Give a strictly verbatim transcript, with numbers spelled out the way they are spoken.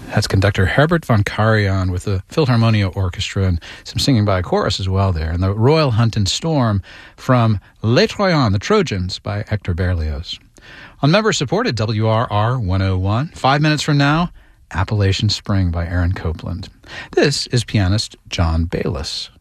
That's conductor Herbert von Karajan with the Philharmonia Orchestra and some singing by a chorus as well there. And the Royal Hunt and Storm from Les Troyens, the Trojans, by Hector Berlioz. On member-supported W R R one oh one, five minutes from now, Appalachian Spring by Aaron Copland. This is pianist John Bayliss.